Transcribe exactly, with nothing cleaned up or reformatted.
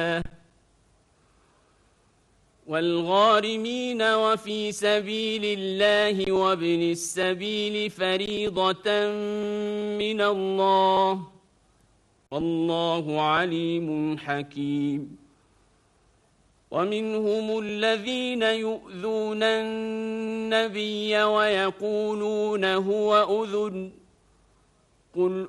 والغارمين وفي سبيل الله وابن السبيل فريضة من الله والله عليم حكيم ومنهم الذين يؤذون النبي ويقولون هو أذن قل